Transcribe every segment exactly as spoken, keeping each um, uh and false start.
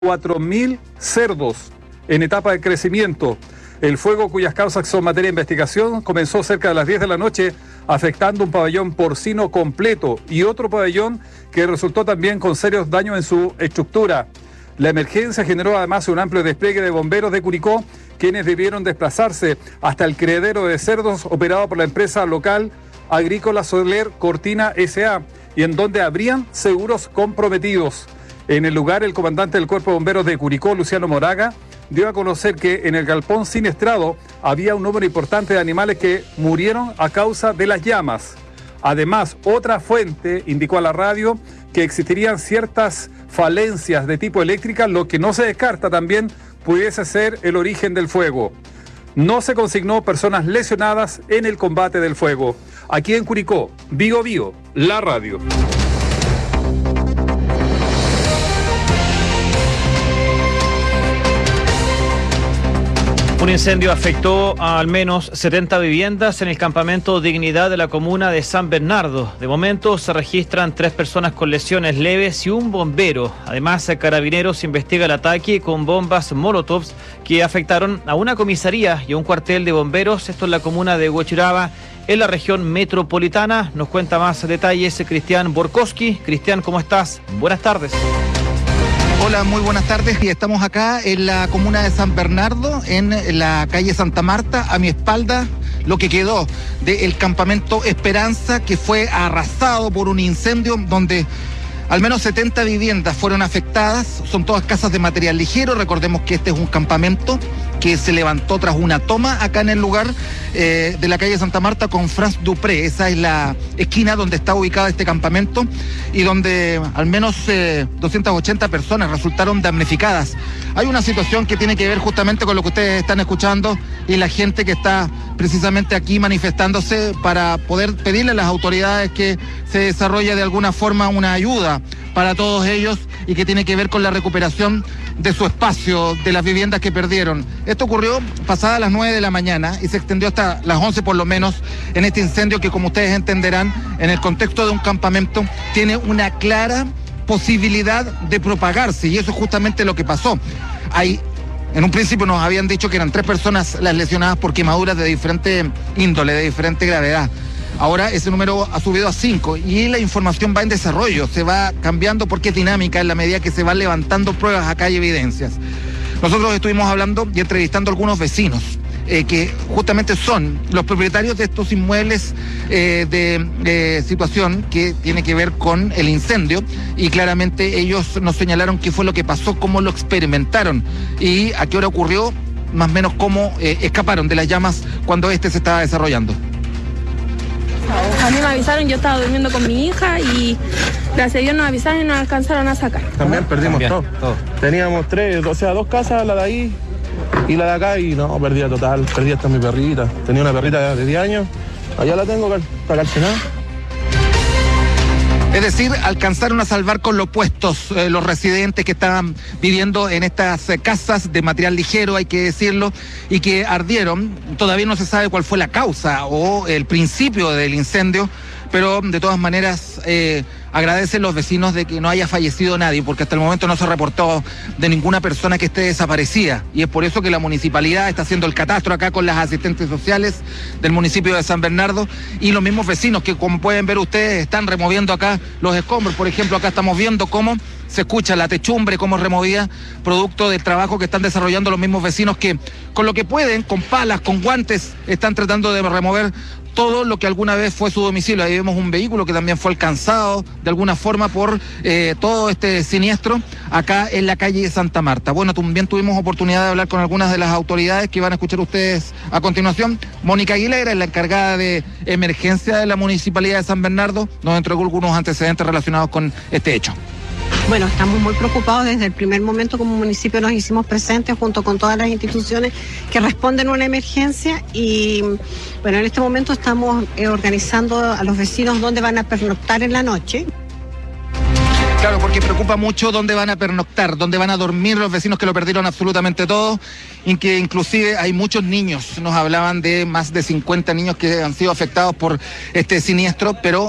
cuatro mil cerdos en etapa de crecimiento. El fuego, cuyas causas son materia de investigación, comenzó cerca de las diez de la noche, afectando un pabellón porcino completo y otro pabellón que resultó también con serios daños en su estructura. La emergencia generó además un amplio despliegue de bomberos de Curicó, quienes debieron desplazarse hasta el criadero de cerdos operado por la empresa local Agrícola Soler Cortina S A, y en donde habrían seguros comprometidos. En el lugar, el comandante del Cuerpo de Bomberos de Curicó, Luciano Moraga, dio a conocer que en el galpón siniestrado había un número importante de animales que murieron a causa de las llamas. Además, otra fuente indicó a la radio que existirían ciertas falencias de tipo eléctrica, lo que no se descarta también pudiese ser el origen del fuego. No se consignó personas lesionadas en el combate del fuego. Aquí en Curicó, Bío Bío, la radio. Un incendio afectó a al menos setenta viviendas en el campamento Dignidad de la comuna de San Bernardo. De momento se registran tres personas con lesiones leves y un bombero. Además, Carabineros investiga el ataque con bombas Molotov que afectaron a una comisaría y a un cuartel de bomberos. Esto en la comuna de Huechuraba, en la región metropolitana. Nos cuenta más detalles Cristian Borkowski. Cristian, ¿cómo estás? Buenas tardes. Hola, muy buenas tardes. Y estamos acá en la comuna de San Bernardo, en la calle Santa Marta. A mi espalda, lo que quedó del campamento Esperanza, que fue arrasado por un incendio donde al menos setenta viviendas fueron afectadas. Son todas casas de material ligero. Recordemos que este es un campamento que se levantó tras una toma acá en el lugar eh, de la calle Santa Marta con France Dupré. Esa es la esquina donde está ubicado este campamento y donde al menos eh, doscientas ochenta personas resultaron damnificadas. Hay una situación que tiene que ver justamente con lo que ustedes están escuchando y la gente que está precisamente aquí manifestándose para poder pedirle a las autoridades que se desarrolle de alguna forma una ayuda para todos ellos y que tiene que ver con la recuperación de su espacio, de las viviendas que perdieron. Esto ocurrió pasadas las nueve de la mañana y se extendió hasta las once por lo menos en este incendio que, como ustedes entenderán, en el contexto de un campamento tiene una clara posibilidad de propagarse, y eso es justamente lo que pasó. Hay En un principio nos habían dicho que eran tres personas las lesionadas por quemaduras de diferente índole, de diferente gravedad. Ahora ese número ha subido a cinco y la información va en desarrollo, se va cambiando porque es dinámica en la medida que se van levantando pruebas acá y evidencias. Nosotros estuvimos hablando y entrevistando a algunos vecinos eh, que justamente son los propietarios de estos inmuebles eh, de eh, situación que tiene que ver con el incendio, y claramente ellos nos señalaron qué fue lo que pasó, cómo lo experimentaron y a qué hora ocurrió, más o menos cómo eh, escaparon de las llamas cuando este se estaba desarrollando. A mí me avisaron, yo estaba durmiendo con mi hija y gracias a Dios nos avisaron y nos alcanzaron a sacar. También perdimos Bien, todo. todo. Teníamos tres, o sea, dos casas, la de ahí y la de acá, y no, perdía total, perdí hasta mi perrita. Tenía una perrita de diez años, allá la tengo para calcinar. Es decir, alcanzaron a salvar con los puestos eh, los residentes que estaban viviendo en estas eh, casas de material ligero, hay que decirlo, y que ardieron. Todavía no se sabe cuál fue la causa o el principio del incendio, pero de todas maneras eh, agradecen los vecinos de que no haya fallecido nadie, porque hasta el momento no se reportó de ninguna persona que esté desaparecida, y es por eso que la municipalidad está haciendo el catastro acá con las asistentes sociales del municipio de San Bernardo y los mismos vecinos que, como pueden ver ustedes, están removiendo acá los escombros. Por ejemplo, acá estamos viendo cómo se escucha la techumbre, cómo es removida, producto del trabajo que están desarrollando los mismos vecinos que, con lo que pueden, con palas, con guantes, están tratando de remover todo lo que alguna vez fue su domicilio. Ahí vemos un vehículo que también fue alcanzado de alguna forma por eh, todo este siniestro acá en la calle Santa Marta. Bueno, también tuvimos oportunidad de hablar con algunas de las autoridades que van a escuchar ustedes a continuación. Mónica Aguilera es la encargada de emergencia de la Municipalidad de San Bernardo. Nos entregó algunos antecedentes relacionados con este hecho. Bueno, estamos muy preocupados. Desde el primer momento como municipio nos hicimos presentes junto con todas las instituciones que responden a una emergencia y bueno, en este momento estamos eh, organizando a los vecinos dónde van a pernoctar en la noche. Claro, porque preocupa mucho dónde van a pernoctar, dónde van a dormir los vecinos que lo perdieron absolutamente todo, y que inclusive hay muchos niños. Nos hablaban de más de cincuenta niños que han sido afectados por este siniestro, pero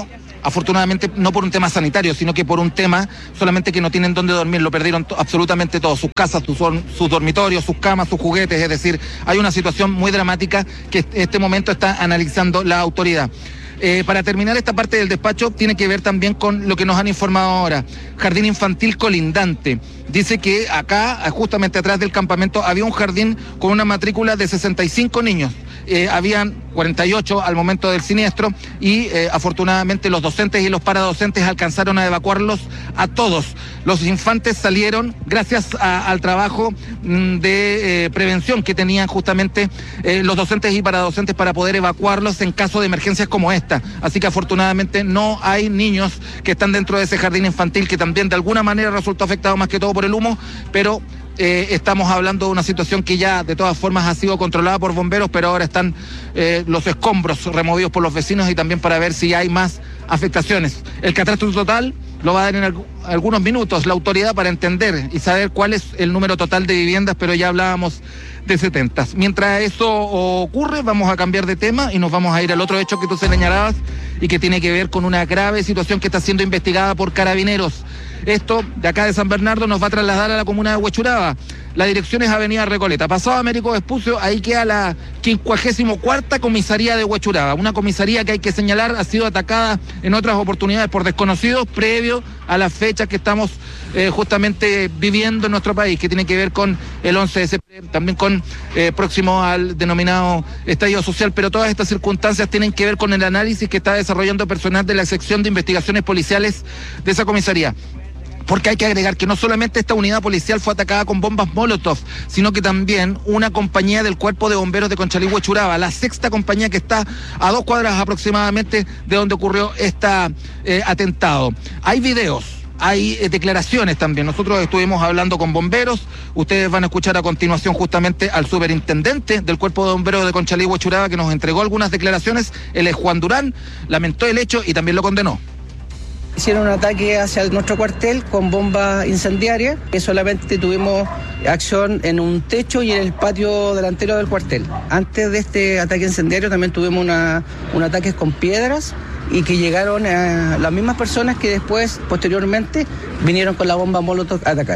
afortunadamente no por un tema sanitario, sino que por un tema solamente que no tienen dónde dormir, lo perdieron to- absolutamente todo, sus casas, sus, sus dormitorios, sus camas, sus juguetes, es decir, hay una situación muy dramática que en este momento está analizando la autoridad. Eh, para terminar esta parte del despacho, tiene que ver también con lo que nos han informado ahora. Jardín infantil colindante. Dice que acá, justamente atrás del campamento, había un jardín con una matrícula de sesenta y cinco niños. Eh, habían cuarenta y ocho al momento del siniestro y eh, afortunadamente los docentes y los paradocentes alcanzaron a evacuarlos a todos. Los infantes salieron gracias a, al trabajo mm, de eh, prevención que tenían justamente eh, los docentes y paradocentes para poder evacuarlos en caso de emergencias como esta. Así que afortunadamente no hay niños que están dentro de ese jardín infantil que también de alguna manera resultó afectado más que todo por el humo, pero Eh, estamos hablando de una situación que ya de todas formas ha sido controlada por bomberos, pero ahora están eh, los escombros removidos por los vecinos y también para ver si hay más afectaciones. El catastro total lo va a dar en alg- algunos minutos la autoridad para entender y saber cuál es el número total de viviendas, pero ya hablábamos de setenta. Mientras eso ocurre, vamos a cambiar de tema y nos vamos a ir al otro hecho que tú señalabas y que tiene que ver con una grave situación que está siendo investigada por Carabineros. Esto de acá de San Bernardo nos va a trasladar a la comuna de Huechuraba. La dirección es Avenida Recoleta. Pasado Américo Vespucio, ahí queda la quincuagésimo cuarta comisaría de Huechuraba. Una comisaría que hay que señalar ha sido atacada en otras oportunidades por desconocidos previo a las fechas que estamos eh, justamente viviendo en nuestro país, que tiene que ver con el once de septiembre, también con eh, próximo al denominado estallido social, pero todas estas circunstancias tienen que ver con el análisis que está desarrollando personal de la sección de investigaciones policiales de esa comisaría. Porque hay que agregar que no solamente esta unidad policial fue atacada con bombas Molotov, sino que también una compañía del Cuerpo de Bomberos de Conchalí Huechuraba, la sexta compañía que está a dos cuadras aproximadamente de donde ocurrió este eh, atentado. Hay videos. Hay eh, declaraciones también. Nosotros estuvimos hablando con bomberos. Ustedes van a escuchar a continuación justamente al superintendente del Cuerpo de Bomberos de Conchalí Huechuraba, que nos entregó algunas declaraciones. Él es Juan Durán, lamentó el hecho y también lo condenó. Hicieron un ataque hacia nuestro cuartel con bombas incendiarias, que solamente tuvimos acción en un techo y en el patio delantero del cuartel. Antes de este ataque incendiario también tuvimos una, un ataque con piedras y que llegaron a las mismas personas que después, posteriormente, vinieron con la bomba Molotov a atacar.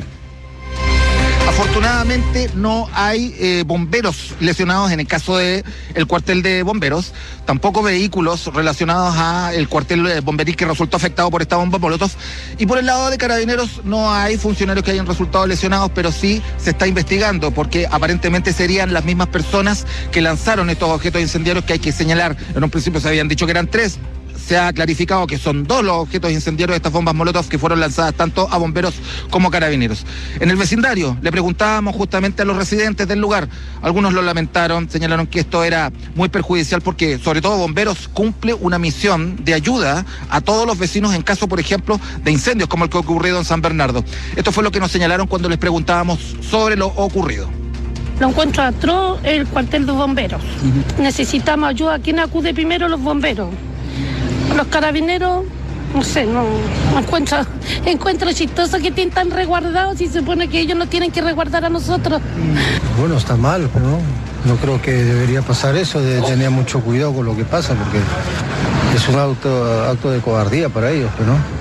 Afortunadamente no hay eh, bomberos lesionados en el caso de el cuartel de bomberos, tampoco vehículos relacionados a el cuartel bomberil que resultó afectado por esta bomba Molotov, y por el lado de Carabineros no hay funcionarios que hayan resultado lesionados, pero sí se está investigando porque aparentemente serían las mismas personas que lanzaron estos objetos incendiarios, que hay que señalar. En un principio se habían dicho que eran tres. Se ha clarificado que son dos los objetos incendiarios de estas bombas Molotov que fueron lanzadas tanto a bomberos como a Carabineros. En el vecindario le preguntábamos justamente a los residentes del lugar. Algunos lo lamentaron, señalaron que esto era muy perjudicial porque sobre todo bomberos cumple una misión de ayuda a todos los vecinos en caso, por ejemplo, de incendios como el que ha ocurrido en San Bernardo. Esto fue lo que nos señalaron cuando les preguntábamos sobre lo ocurrido. Lo encuentro atroz el cuartel de bomberos. Uh-huh. Necesitamos ayuda. ¿Quién acude primero? Los bomberos. Los carabineros, no sé, no, no encuentro, encuentro chistoso que estén tan resguardados y se supone que ellos no tienen que resguardar a nosotros. Bueno, está mal, ¿no? No creo que debería pasar eso, de tener mucho cuidado con lo que pasa, porque es un acto, acto de cobardía para ellos, ¿no?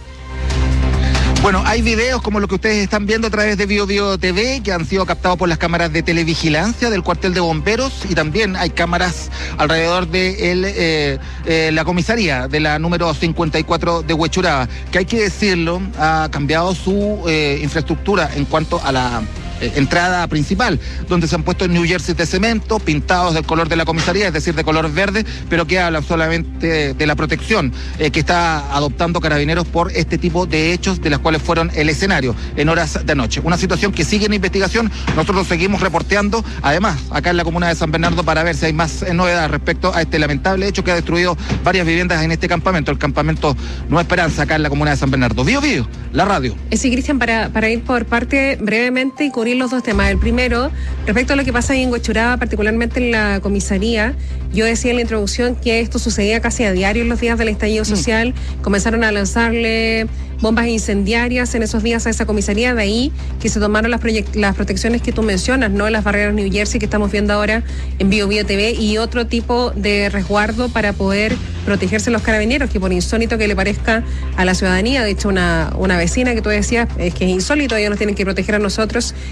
Bueno, hay videos como lo que ustedes están viendo a través de Bio Bio T V que han sido captados por las cámaras de televigilancia del cuartel de bomberos, y también hay cámaras alrededor de el, eh, eh, la comisaría de la número cincuenta y cuatro de Huechuraba, que hay que decirlo, ha cambiado su eh, infraestructura en cuanto a la eh, entrada principal, donde se han puesto New Jersey de cemento, pintados del color de la comisaría, es decir, de color verde, pero que hablan solamente de la protección eh, que está adoptando Carabineros por este tipo de hechos de las cuales fueron el escenario en horas de noche. Una situación que sigue en investigación. Nosotros seguimos reporteando, además, acá en la comuna de San Bernardo, para ver si hay más novedades respecto a este lamentable hecho que ha destruido varias viviendas en este campamento, el campamento Nueva Esperanza, acá en la comuna de San Bernardo. Bio Bio, la radio. Sí, Cristian, para, para ir por parte brevemente y cubrir dividir los dos temas. El primero, respecto a lo que pasa ahí en Huechuraba, particularmente en la comisaría, yo decía en la introducción que esto sucedía casi a diario en los días del estallido social. Mm. Comenzaron a lanzarle bombas incendiarias en esos días a esa comisaría, de ahí que se tomaron las, las protecciones que tú mencionas, ¿no? Las barreras New Jersey que estamos viendo ahora en Bio Bio T V y otro tipo de resguardo para poder protegerse los carabineros, que por insólito que le parezca a la ciudadanía, de hecho una, una vecina que tú decías, es que es insólito, ellos nos tienen que proteger a nosotros,